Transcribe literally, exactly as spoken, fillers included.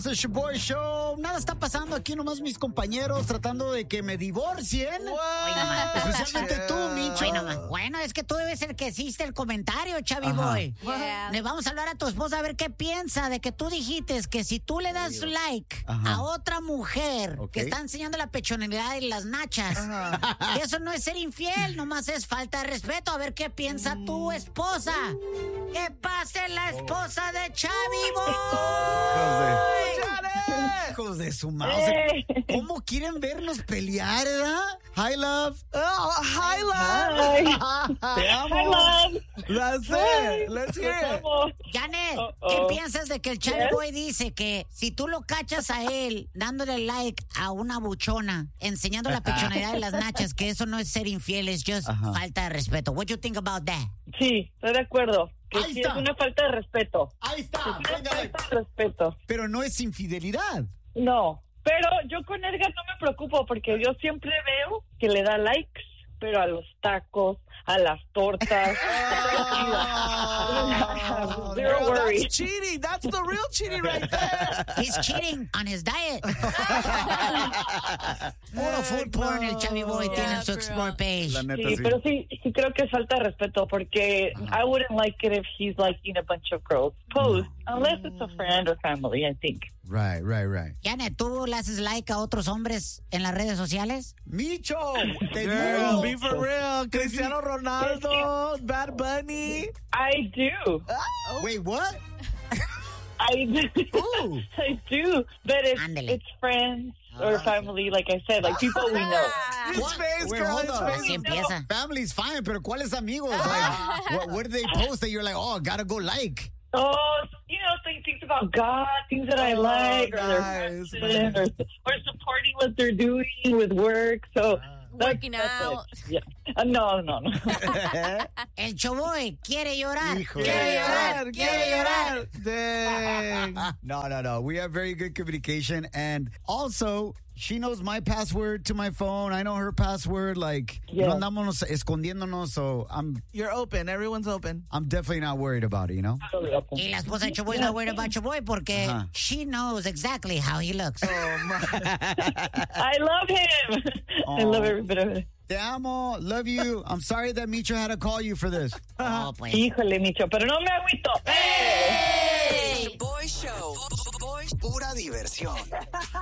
Somos el Shoboy Show. Nada está pasando aquí, nomás mis compañeros tratando de que me divorcien. Hoy nomás. Especialmente tú, Micho. Hoy nomás. Bueno, es que tú debes ser que hiciste el comentario, Chavi Boy. Yeah. Le vamos a hablar a tu esposa a ver qué piensa de que tú dijiste que si tú le das like Ajá. a otra mujer Ok. que está enseñando la pechonalidad y las nachas, que eso no es ser infiel, nomás es falta de respeto. A ver qué piensa tu esposa. ¿Qué pase la esposa de Chavi Boy? Hijos de su madre. Eh. ¿Cómo quieren vernos pelear, verdad? Hi, love. Oh, hi, Hi. love. Te amo. Hi, love. That's it. Let's hear it. ¿Cómo? Janet, Uh-oh. ¿qué piensas de que el Chavi Yes. Boy dice que si tú lo cachas a él dándole like a una buchona, enseñando la pechonalidad de las nachas, que eso no es ser infiel, es just Ajá. falta de respeto? What do you think about that? Sí, estoy de acuerdo. Que Ahí sí está. es una falta de respeto. Ahí está. Es una Venga, falta de respeto. pero no es infidelidad. No, pero yo con Edgar no me preocupo porque yo siempre veo que le da likes, pero a los tacos, a las tortas. Oh, Zero Girl, worry. that's cheating. That's the real cheating right there. He's cheating on his diet. Puro food porn el Chavi Boy Yeah, tiene en su bro. explore page. La neta, Sí, sí. pero sí, sí creo que es falta de respeto porque I wouldn't like it if he's liking a bunch of girls post, unless it's a friend or family, I think. Right, right, right. Janet, ¿tú le haces like a otros hombres en las redes sociales? Micho, te Girl, digo. be for real. Cristiano Ronaldo, Bad Bunny. I do. Wait, what? I do. Ooh. I do. But it's, Ándele. it's friends or family, like I said, like people we know. His What? face, Wait, girl. hold His on. face. Así empieza. Family's fine, pero ¿cuáles amigos? Like, what, what do they post that you're like, oh, gotta go like? Oh, you know, th- things about God, things that I Oh, like, or their nice, person, or, or supporting what they're doing with work. So that's- Working that's out. it. Yeah. Uh, no, no, no. El Choboy quiere llorar. Hijo Quiere de- llorar. Quiere llorar. Dang. No, no, no. We have very good communication. And also, she knows my password to my phone. I know her password. Like, Yeah. no andamos escondiéndonos. So I'm You're open. Everyone's open. I'm definitely not worried about it, you know? Y la esposa de Choboy is not worried about Choboy porque Ajá. she knows exactly how he looks. I love him. I love every bit of it. Te amo. Love you. I'm sorry that Micho had to call you for this. Oh, pues. Híjole, Micho, pero no me agüito. Hey! Boy Show. Boy- Pura diversión.